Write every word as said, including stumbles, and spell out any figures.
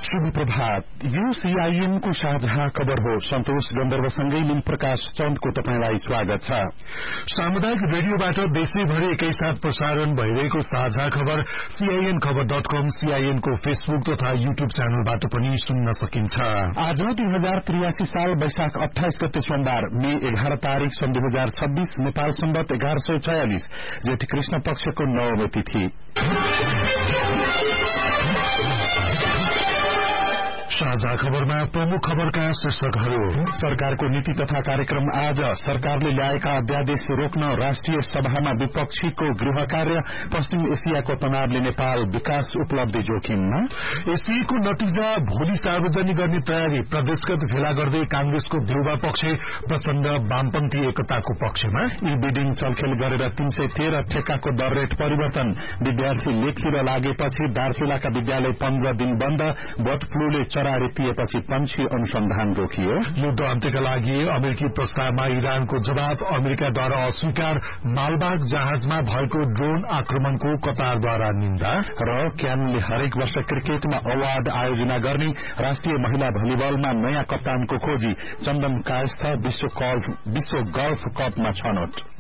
शुभ प्रभात। यो सीआईएन को साझा खबर हो। सन्तोष गन्धर्वसँगै लिम प्रकाश चन्दको तपाईंलाई स्वागत छ। सामुदायिक रेडियोबाट देशैभरि एकैसाथ प्रसारण भइरहेको साझा खबर सीआईएन खबर डट कम, सीआईएन को फेसबुक तथा यूट्यूब च्यानलबाट पनि सुन्न सकिन्छ। आज दुई हजार त्रियासी साल वैशाख अठाइस गते सोमबार मे एघार तारीक सन् दुई हजार छब्बीस नेपाल सम्बत एघार सय छयालिस जेठ कृष्ण पक्षको नवमी तिथि। साझा खबरमा प्रमुख खबरका शीर्षकहरू। सरकारको नीति तथा कार्यक्रम आज। सरकारले ल्याएका अध्यादेश रोक्न राष्ट्रिय सभामा विपक्षीको गृह कार्य। पश्चिम एशियाको तनावले नेपाल विकास उपलब्धि जोखिममा। एससीको नतिजा भोलि सार्वजनिक गर्ने तयारी। प्रदेशगत भेला गर्दै कांग्रेसको देउबा पक्ष प्रचण्ड वामपन्थी एकताको पक्षमा। ई बिडिङ चलखेल गरेर तीन सय तेह्र ठेक्काको दर रेट परिवर्तन। विद्यार्थी लेखतिर लागेपछि दार्चुलाका विद्यालय पन्ध्र दिन बन्द। बर्ड फ्लूले चरारी पिएपछि पंक्षी अनुसन्धान रोकियो। युद्ध अन्त्यका लागि अमेरिकी प्रस्तावमा इरानको जवाब। अमेरिकाद्वारा अस्वीकार। मालबाग जहाजमा भएको ड्रोन आक्रमणको कतारद्वारा निन्दा। र क्यानले हरेक वर्ष क्रिकेटमा अवार्ड आयोजना गर्ने। राष्ट्रिय महिला भलिबलमा नयाँ कप्तानको खोजी। चन्दन कायस्थ विश्व गल्फ कपमा छनौट।